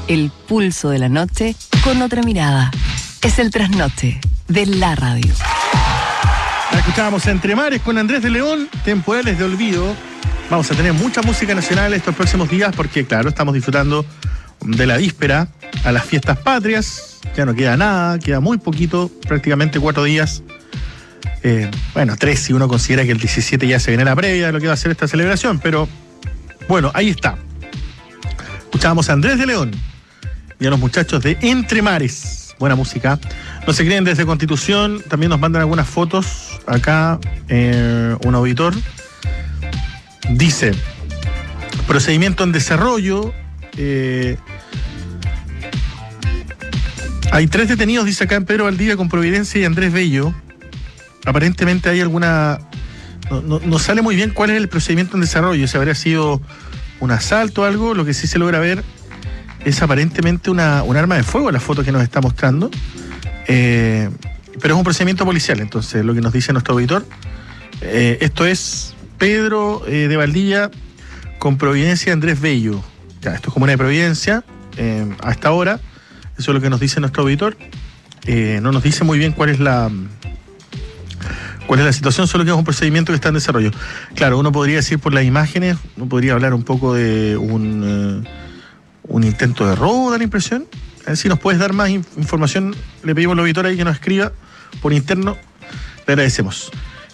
el pulso de la noche con otra mirada. Es el trasnoche de la radio. Escuchábamos Entre Mares con Andrés de León, Temporales de Olvido. Vamos a tener mucha música nacional estos próximos días porque, claro, estamos disfrutando de la víspera a las fiestas patrias. Ya no queda nada, queda muy poquito, prácticamente 4 días. 3 si uno considera que el 17 ya se viene la previa de lo que va a ser esta celebración, pero bueno, ahí está. Escuchábamos a Andrés de León y a los muchachos de Entre Mares. Buena música. Nos escriben desde Constitución, también nos mandan algunas fotos. Acá un auditor dice: procedimiento en desarrollo. Hay 3 detenidos, dice acá, en Pedro Valdivia con Providencia y Andrés Bello. Aparentemente hay alguna... No sale muy bien cuál es el procedimiento en desarrollo. Si habría sido un asalto o algo. Lo que sí se logra ver es aparentemente un arma de fuego, la foto que nos está mostrando. Pero es un procedimiento policial. Entonces, lo que nos dice nuestro auditor, esto es Pedro de Valdivia con Providencia y Andrés Bello. Ya, esto es Comuna de Providencia a esta hora. Eso es lo que nos dice nuestro auditor. No nos dice muy bien cuál es la situación, solo que es un procedimiento que está en desarrollo. Claro, uno podría decir por las imágenes, uno podría hablar un poco de un intento de robo, da la impresión. Si nos puedes dar más información, le pedimos al auditor ahí que nos escriba por interno, le agradecemos.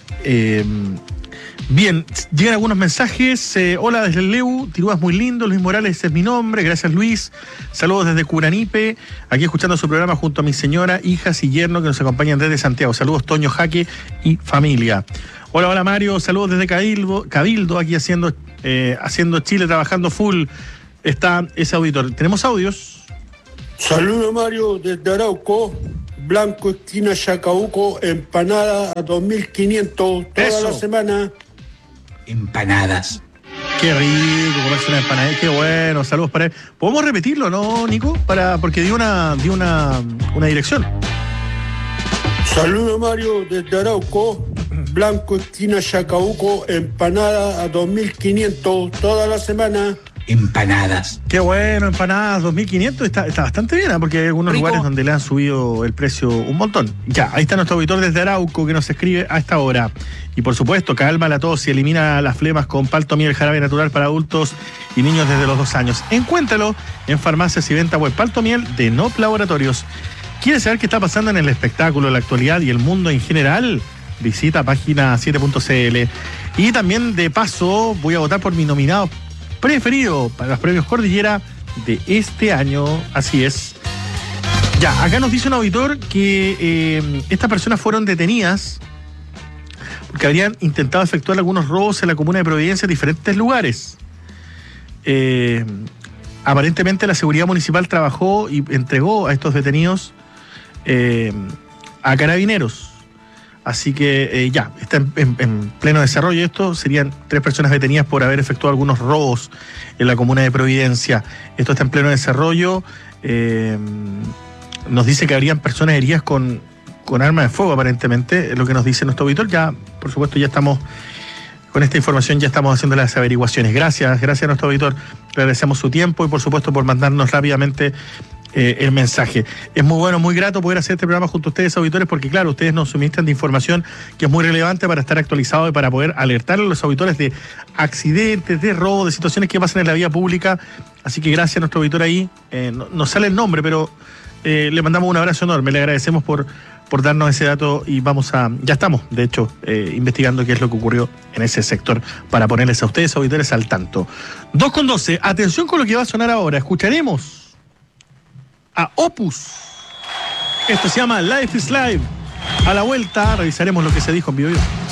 Bien, llegan algunos mensajes. Hola desde el Leu, Tirúa es muy lindo, Luis Morales es mi nombre, gracias Luis. Saludos desde Curanipe, aquí escuchando su programa junto a mi señora, hijas y yerno que nos acompañan desde Santiago. Saludos Toño Jaque y familia. Hola Mario, saludos desde Cabildo, aquí haciendo Chile, trabajando full. Está ese auditor. ¿Tenemos audios? Saludos Mario desde Arauco, Blanco, esquina Chacabuco, empanada a 2.500 toda la semana. Empanadas. Qué rico comerse una empanada, qué bueno, saludos para él. ¿Podemos repetirlo, no, Nico? Porque dio una dirección. Saludos Mario desde Arauco, Blanco, esquina Chacabuco, empanada a 2.500 toda la semana. Empanadas. Qué bueno, empanadas, 2.500, está bastante bien, porque hay algunos lugares donde le han subido el precio un montón. Ya, ahí está nuestro auditor desde Arauco que nos escribe a esta hora. Y por supuesto, calma la tos y elimina las flemas con Palto Miel, jarabe natural para adultos y niños desde los 2 años. Encuéntralo en farmacias y venta web. Palto Miel de Nop Laboratorios. ¿Quieres saber qué está pasando en el espectáculo, la actualidad y el mundo en general? Visita página 7.cl. Y también, de paso, voy a votar por mi nominado preferido para los premios Cordillera de este año. Así es. Ya, acá nos dice un auditor que estas personas fueron detenidas porque habrían intentado efectuar algunos robos en la comuna de Providencia en diferentes lugares. Aparentemente la seguridad municipal trabajó y entregó a estos detenidos a carabineros. Así que ya, está en pleno desarrollo esto. Serían 3 personas detenidas por haber efectuado algunos robos en la comuna de Providencia. Esto está en pleno desarrollo. Nos dice que habrían personas heridas con armas de fuego, aparentemente, es lo que nos dice nuestro auditor. Ya, por supuesto, ya estamos, con esta información ya estamos haciendo las averiguaciones. Gracias a nuestro auditor. Le agradecemos su tiempo y, por supuesto, por mandarnos rápidamente el mensaje. Es muy bueno, muy grato poder hacer este programa junto a ustedes, auditores, porque claro, ustedes nos suministran de información que es muy relevante para estar actualizado y para poder alertar a los auditores de accidentes, de robo, de situaciones que pasan en la vía pública. Así que gracias a nuestro auditor ahí. No sale el nombre, pero le mandamos un abrazo enorme. Le agradecemos por darnos ese dato y ya estamos, de hecho, investigando qué es lo que ocurrió en ese sector para ponerles a ustedes, auditores, al tanto. 2:12, atención con lo que va a sonar ahora. Escucharemos a Opus. Esto se llama Life is Live. A la vuelta revisaremos lo que se dijo en Bio Bio.